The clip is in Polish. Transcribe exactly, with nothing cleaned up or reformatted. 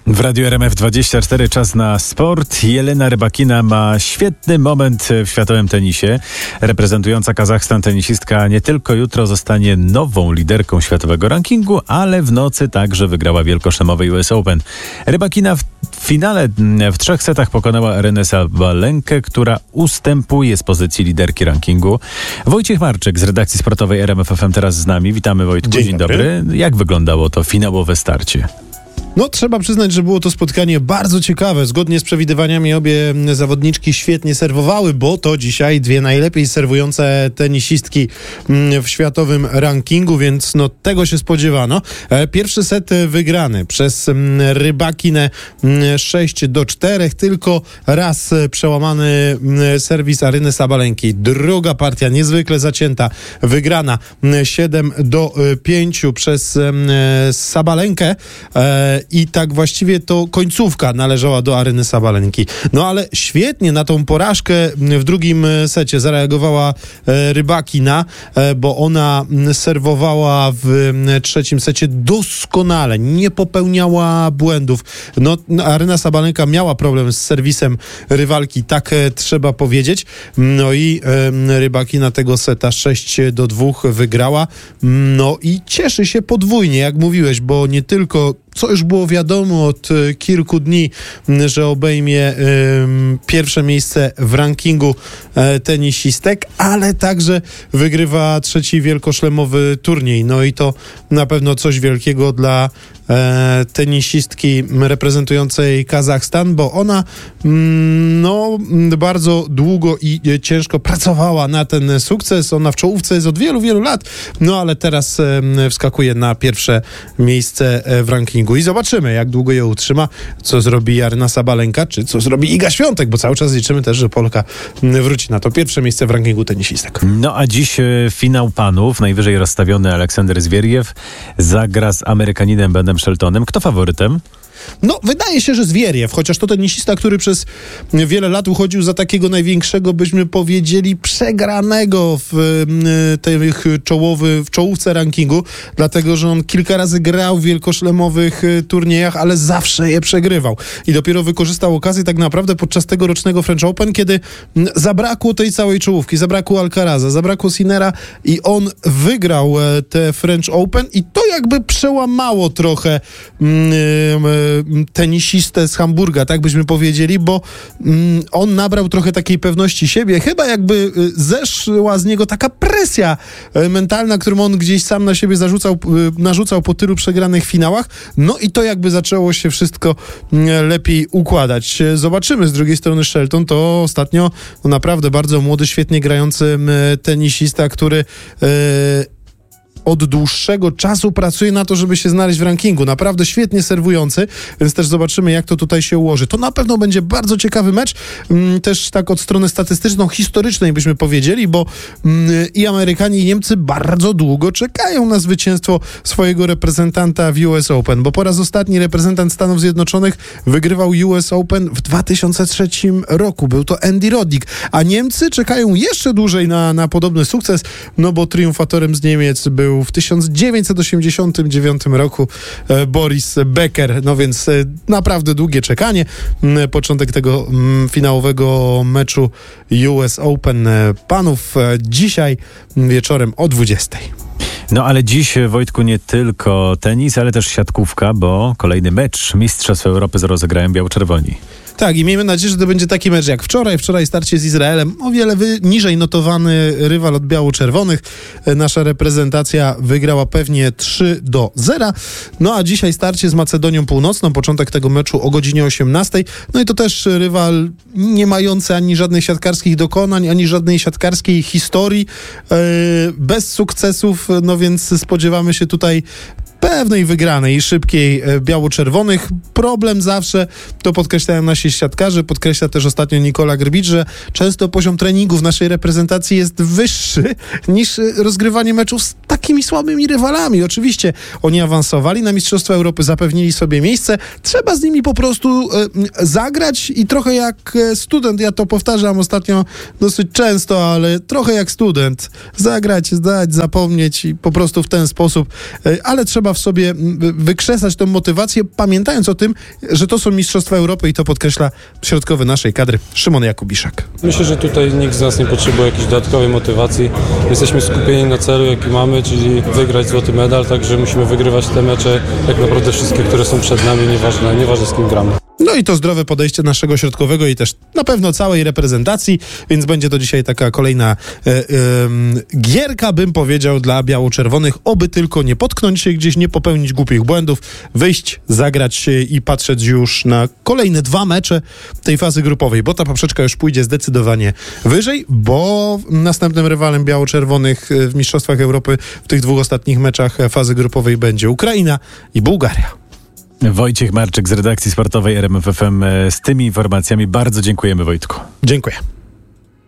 W Radiu R M F dwadzieścia cztery czas na sport. Jelena Rybakina ma świetny moment w światowym tenisie. Reprezentująca Kazachstan tenisistka nie tylko jutro zostanie nową liderką światowego rankingu, ale w nocy także wygrała wielkoszlemowy U S Open. Rybakina w finale w trzech setach pokonała Arynę Sabalenkę, która ustępuje z pozycji liderki rankingu. Wojciech Marczyk z redakcji sportowej R M F F M teraz z nami. Witamy, Wojtku. Dzień, Dzień dobry. dobry. Jak wyglądało to finałowe starcie? No, trzeba przyznać, że było to spotkanie bardzo ciekawe. Zgodnie z przewidywaniami obie zawodniczki świetnie serwowały, bo to dzisiaj dwie najlepiej serwujące tenisistki w światowym rankingu, więc no tego się spodziewano. Pierwszy set wygrany przez Rybakinę sześć do czterech, tylko raz przełamany serwis Aryny Sabalenki. Druga partia niezwykle zacięta, wygrana siedem do pięciu przez Sabalenkę. I tak właściwie to końcówka należała do Aryny Sabalenki. No ale świetnie na tą porażkę w drugim secie zareagowała Rybakina, bo ona serwowała w trzecim secie doskonale, nie popełniała błędów. No, Aryna Sabalenka miała problem z serwisem rywalki, tak trzeba powiedzieć. No i Rybakina tego seta sześć do dwóch wygrała. No i cieszy się podwójnie, jak mówiłeś, bo nie tylko co już było wiadomo od kilku dni, że obejmie y, pierwsze miejsce w rankingu y, tenisistek, ale także wygrywa trzeci wielkoszlemowy turniej. No i to na pewno coś wielkiego dla e, tenisistki reprezentującej Kazachstan, bo ona mm, no, bardzo długo i ciężko pracowała na ten sukces. Ona w czołówce jest od wielu, wielu lat, no ale teraz e, wskakuje na pierwsze miejsce w rankingu. I zobaczymy, jak długo je utrzyma, co zrobi Aryna Sabalenka, czy co zrobi Iga Świątek, bo cały czas liczymy też, że Polka wróci na to pierwsze miejsce w rankingu tenisistek. No a dziś e, finał panów, najwyżej rozstawiony Aleksander Zwieriew zagra z Amerykaninem Benem Sheltonem. Kto faworytem? No, wydaje się, że Zwieriew, chociaż to tenisista, który przez wiele lat uchodził za takiego największego, byśmy powiedzieli, przegranego w tych czołowy, w czołówce rankingu, dlatego, że on kilka razy grał w wielkoszlemowych turniejach, ale zawsze je przegrywał. I dopiero wykorzystał okazję tak naprawdę podczas tegorocznego French Open, kiedy zabrakło tej całej czołówki, zabrakło Alcaraza, zabrakło Sinnera i on wygrał te French Open i to jakby przełamało trochę mm, tenisistę z Hamburga, tak byśmy powiedzieli, bo mm, on nabrał trochę takiej pewności siebie, chyba jakby y, zeszła z niego taka presja y, mentalna, którą on gdzieś sam na siebie zarzucał, y, narzucał po tylu przegranych finałach, no i to jakby zaczęło się wszystko y, lepiej układać. Zobaczymy, z drugiej strony Shelton to ostatnio no, naprawdę bardzo młody, świetnie grający y, tenisista, który y, od dłuższego czasu pracuje na to, żeby się znaleźć w rankingu. Naprawdę świetnie serwujący, więc też zobaczymy, jak to tutaj się ułoży. To na pewno będzie bardzo ciekawy mecz, też tak od strony statystyczną, historycznej byśmy powiedzieli, bo i Amerykanie, i Niemcy bardzo długo czekają na zwycięstwo swojego reprezentanta w U S Open, bo po raz ostatni reprezentant Stanów Zjednoczonych wygrywał U S Open w dwa tysiące trzecim roku. Był to Andy Roddick, a Niemcy czekają jeszcze dłużej na, na podobny sukces, no bo triumfatorem z Niemiec był w tysiąc dziewięćset osiemdziesiątym dziewiątym roku e, Boris Becker. No więc e, naprawdę długie czekanie. E, początek tego m, finałowego meczu U S Open e, panów e, dzisiaj wieczorem o dwudziestej. No ale dziś, Wojtku, nie tylko tenis, ale też siatkówka, bo kolejny mecz Mistrzostw Europy rozegrają biało-czerwoni. Tak, i miejmy nadzieję, że to będzie taki mecz jak wczoraj. Wczoraj starcie z Izraelem. O wiele wy, niżej notowany rywal od biało-czerwonych. Nasza reprezentacja wygrała pewnie trzy do zera. No a dzisiaj starcie z Macedonią Północną. Początek tego meczu o godzinie osiemnastej. No i to też rywal nie mający ani żadnych siatkarskich dokonań, ani żadnej siatkarskiej historii. Yy, bez sukcesów, no więc spodziewamy się tutaj pewnej wygranej i szybkiej e, biało-czerwonych. Problem zawsze, to podkreślają nasi siatkarze, podkreśla też ostatnio Nikola Grbicz, że często poziom treningów naszej reprezentacji jest wyższy niż rozgrywanie meczów z takimi słabymi rywalami. Oczywiście oni awansowali na Mistrzostwa Europy, zapewnili sobie miejsce. Trzeba z nimi po prostu e, zagrać i trochę jak student, ja to powtarzam ostatnio dosyć często, ale trochę jak student. Zagrać, zdać, zapomnieć i po prostu w ten sposób, e, ale trzeba trzeba w sobie wykrzesać tę motywację, pamiętając o tym, że to są Mistrzostwa Europy i to podkreśla środkowy naszej kadry Szymon Jakubiszak. Myślę, że tutaj nikt z nas nie potrzebuje jakiejś dodatkowej motywacji. Jesteśmy skupieni na celu, jaki mamy, czyli wygrać złoty medal, także musimy wygrywać te mecze, tak naprawdę wszystkie, które są przed nami, nieważne, nieważne z kim gramy. No i to zdrowe podejście naszego środkowego i też na pewno całej reprezentacji, więc będzie to dzisiaj taka kolejna e, e, gierka, bym powiedział, dla biało-czerwonych, oby tylko nie potknąć się gdzieś, nie popełnić głupich błędów, wyjść, zagrać się i patrzeć już na kolejne dwa mecze tej fazy grupowej, bo ta poprzeczka już pójdzie zdecydowanie wyżej, bo następnym rywalem biało-czerwonych w Mistrzostwach Europy w tych dwóch ostatnich meczach fazy grupowej będzie Ukraina i Bułgaria. Wojciech Marczyk z redakcji sportowej R M F F M z tymi informacjami. Bardzo dziękujemy, Wojtku. Dziękuję.